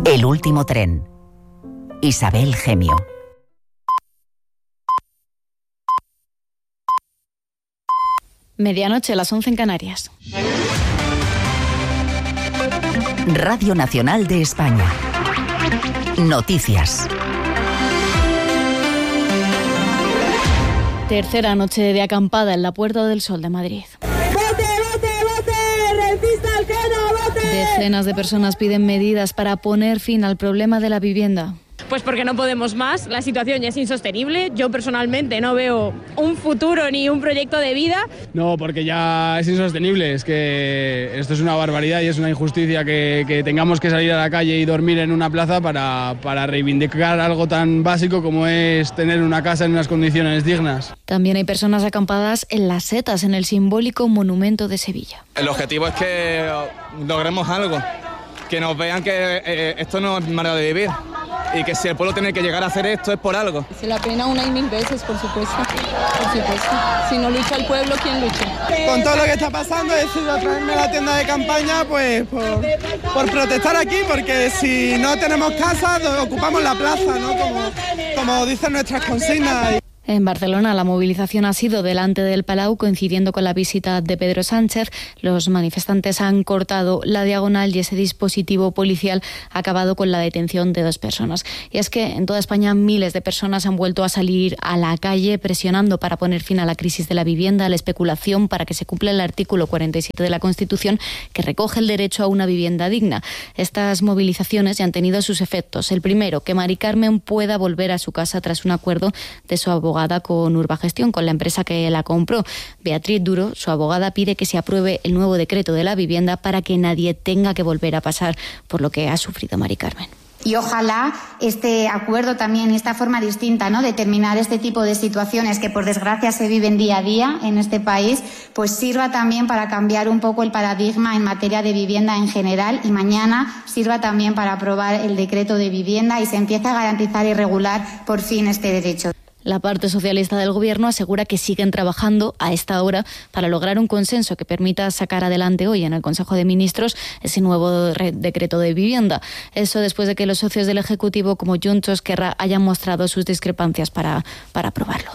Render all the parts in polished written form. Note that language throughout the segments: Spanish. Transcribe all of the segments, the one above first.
El último tren. Isabel Gemio. Medianoche, las 11 en Canarias. Radio Nacional de España. Noticias. Tercera noche de acampada en la Puerta del Sol de Madrid. ¡Vote, vote, vote! ¡Rentista al que no vote! Decenas de personas piden medidas para poner fin al problema de la vivienda. Pues porque no podemos más, la situación ya es insostenible. Yo personalmente no veo un futuro ni un proyecto de vida. No, porque ya es insostenible, es que esto es una barbaridad y es una injusticia que tengamos que salir a la calle y dormir en una plaza para reivindicar algo tan básico como es tener una casa en unas condiciones dignas. También hay personas acampadas en Las Setas, en el simbólico monumento de Sevilla. El objetivo es que logremos algo, que nos vean que esto no es manera de vivir. Y que si el pueblo tiene que llegar a hacer esto es por algo. Se la pena una y mil veces, por supuesto. Por supuesto. Si no lucha el pueblo, ¿quién lucha? Con todo lo que está pasando, he decidido traerme a la tienda de campaña pues por protestar aquí, porque si no tenemos casa, ocupamos la plaza, ¿no? Como dicen nuestras consignas. En Barcelona la movilización ha sido delante del Palau, coincidiendo con la visita de Pedro Sánchez. Los manifestantes han cortado la diagonal y ese dispositivo policial ha acabado con la detención de 2 personas. Y es que en toda España miles de personas han vuelto a salir a la calle presionando para poner fin a la crisis de la vivienda, a la especulación, para que se cumpla el artículo 47 de la Constitución, que recoge el derecho a una vivienda digna. Estas movilizaciones ya han tenido sus efectos. El primero, que Mari Carmen pueda volver a su casa tras un acuerdo de su abogada con Urbagestión, con la empresa que la compró. Beatriz Duro, su abogada, pide que se apruebe el nuevo decreto de la vivienda para que nadie tenga que volver a pasar por lo que ha sufrido Mari Carmen. Y ojalá este acuerdo también y esta forma distinta, ¿no?, de terminar este tipo de situaciones que por desgracia se viven día a día en este país, pues sirva también para cambiar un poco el paradigma en materia de vivienda en general, y mañana sirva también para aprobar el decreto de vivienda y se empiece a garantizar y regular por fin este derecho. La parte socialista del Gobierno asegura que siguen trabajando a esta hora para lograr un consenso que permita sacar adelante hoy en el Consejo de Ministros ese nuevo decreto de vivienda. Eso después de que los socios del Ejecutivo como Junts o Esquerra hayan mostrado sus discrepancias para aprobarlo.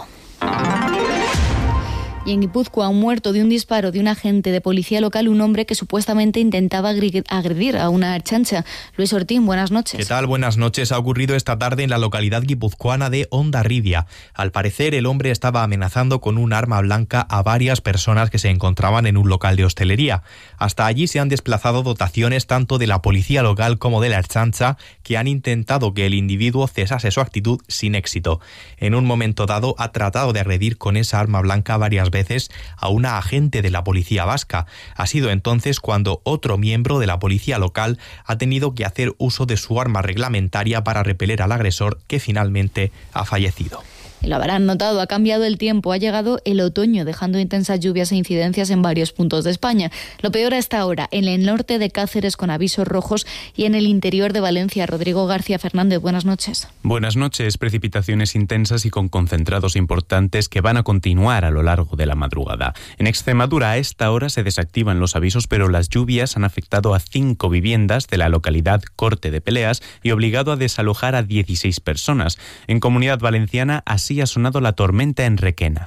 Y en Guipúzcoa, un muerto de un disparo de un agente de policía local, un hombre que supuestamente intentaba agredir a una ertzaina. Luis Ortín, buenas noches. ¿Qué tal? Buenas noches. Ha ocurrido esta tarde en la localidad guipuzcoana de Hondarribia. Al parecer, el hombre estaba amenazando con un arma blanca a varias personas que se encontraban en un local de hostelería. Hasta allí se han desplazado dotaciones tanto de la policía local como de la ertzaintza, que han intentado que el individuo cesase su actitud sin éxito. En un momento dado, ha tratado de agredir con esa arma blanca varias veces a una agente de la policía vasca. Ha sido entonces cuando otro miembro de la policía local ha tenido que hacer uso de su arma reglamentaria para repeler al agresor, que finalmente ha fallecido. Y lo habrán notado, ha cambiado el tiempo, ha llegado el otoño, dejando intensas lluvias e incidencias en varios puntos de España. Lo peor a esta hora, en el norte de Cáceres con avisos rojos y en el interior de Valencia. Rodrigo García Fernández, buenas noches. Buenas noches. Precipitaciones intensas y con concentrados importantes que van a continuar a lo largo de la madrugada. En Extremadura a esta hora se desactivan los avisos, pero las lluvias han afectado a 5 viviendas de la localidad Corte de Peleas y obligado a desalojar a 16 personas. En Comunidad Valenciana así ha sonado la tormenta en Requena.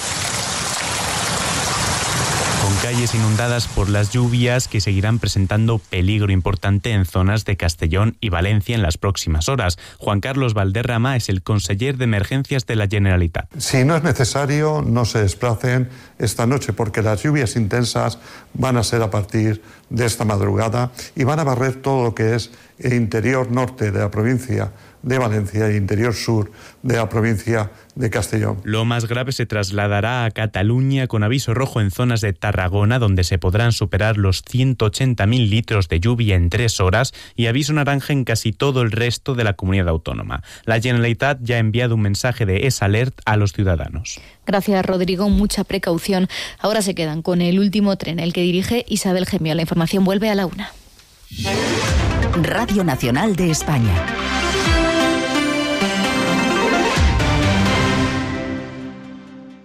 Con calles inundadas por las lluvias que seguirán presentando peligro importante en zonas de Castellón y Valencia en las próximas horas. Juan Carlos Valderrama es el conseller de Emergencias de la Generalitat. Si no es necesario, no se desplacen esta noche, porque las lluvias intensas van a ser a partir de esta madrugada y van a barrer todo lo que es el interior norte de la provincia de Valencia e interior sur de la provincia de Castellón. Lo más grave se trasladará a Cataluña, con aviso rojo en zonas de Tarragona, donde se podrán superar los 180.000 litros de lluvia en 3 horas, y aviso naranja en casi todo el resto de la comunidad autónoma. La Generalitat ya ha enviado un mensaje de S-Alert a los ciudadanos. Gracias, Rodrigo. Mucha precaución. Ahora se quedan con el último tren, el que dirige Isabel Gemio. La información vuelve a la 1. Radio Nacional de España.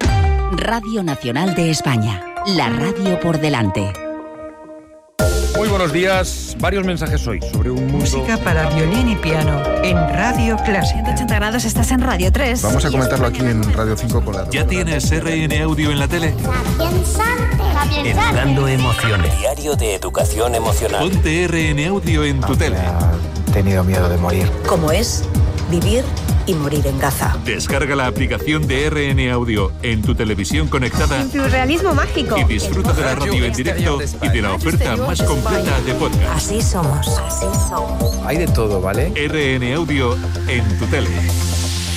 Radio Nacional de España, la radio por delante. Muy buenas buenos días. Varios mensajes hoy sobre un mundo... Música para violín y piano en Radio Clásica. 180 grados, estás en Radio 3. Vamos a comentarlo aquí en Radio 5 con la... ¿Ya tienes RN Audio en la tele? Educando emociones. Diario de educación emocional. Ponte RN Audio en tu tele. He tenido miedo de morir. ¿Cómo es vivir y morir en Gaza? Descarga la aplicación de RN Audio en tu televisión conectada. En surrealismo mágico. Y disfruta de la radio en directo y de la oferta más completa de podcast. Así somos. Hay de todo, ¿vale? RN Audio en tu tele.